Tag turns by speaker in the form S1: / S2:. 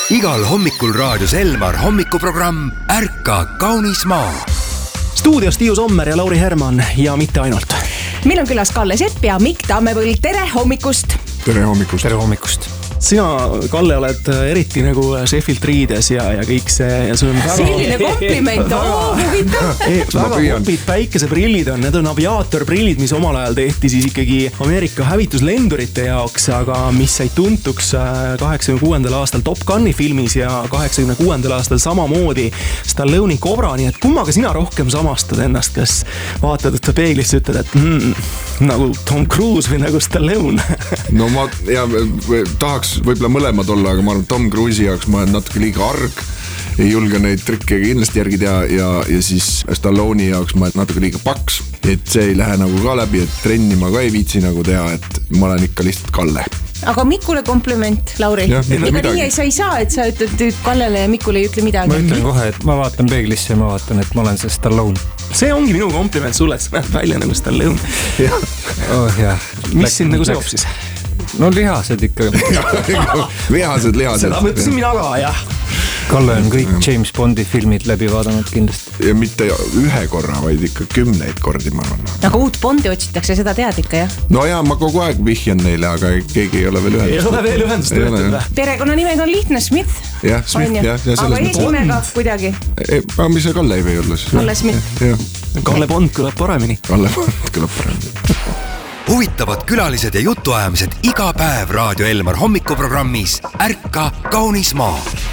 S1: Igal hommikul raadios Elmar hommikuprogramm Ärka kaunis maa.
S2: Stuudios Tiiu Sommer ja Lauri Herman ja mitte ainult.
S3: Meil on külas Kalle Sepp ja Mikk Tammepõld. Tere hommikust!
S4: Tere hommikust!
S5: Tere hommikust!
S2: Sina, Kalle, oled eriti nagu Sheffield riides ja kõik see ja see on väga...
S3: Selline kompliment, huvitav!
S2: Väga hopid päikeseprillid on, need on aviaatorprillid, mis omal ajal tehti siis ikkagi Ameerika hävituslendurite jaoks, aga mis sai tuntuks 86. aastal Top Guni filmis ja 86. aastal samamoodi Stallone'i Cobra, nii et kummaga sina rohkem samastad ennast, kas vaatad, et sa peeglisse ütled, et nagu Tom Cruise või nagu Stallone?
S4: No ma tahaks võib-olla mõlemad olla, aga ma arvan, Tom Cruise'i jaoks ma olen natuke liiga arg. Ei julge neid trikke kindlasti järgi teha ja siis Stallone'i jaoks ma olen natuke liiga paks. Et see ei lähe nagu ka läbi, et trenni ma ka ei viitsi nagu teha, et ma olen ikka lihtsalt Kalle.
S3: Aga Mikule kompliment, Lauri. Ega nii sa ei saa, et sa ütled Kallele ja Mikule ei ütle midagi.
S5: Ma ütlen kohe, et ma vaatan peeglisse ja ma vaatan, et ma olen see Stallone.
S2: See ongi minu kompliment sulle, et sa näed välja nagu Stallone. Mis siin nagu seob siis?
S5: No lihased ikka.
S4: Vihased.
S2: Seda mõtlesin mina ka, jah.
S5: Kalle on kõik James Bondi filmid läbi vaadanud kindlasti.
S4: Ja mitte ühe korra, vaid ikka 10 kordi, ma arvan.
S3: Aga uut Bondi otsitakse, seda tead ikka, jah?
S4: No jaa, ma kogu aeg vihjan neile, aga keegi ei ole veel ühendust.
S2: Ei ole veel ühendust võetud.
S3: Perekonna nimega on lihtne Smith.
S4: Jah, Smith, jah.
S3: Aga esimega kuidagi.
S4: Aga mis see Kalle ei või olla siis?
S3: Kalle Smith.
S2: Kalle Bond kõlab paremini.
S1: Huvitavad külalised ja jutuajamised iga päev Raadio Elmar hommikuprogrammis Ärka kaunis maa.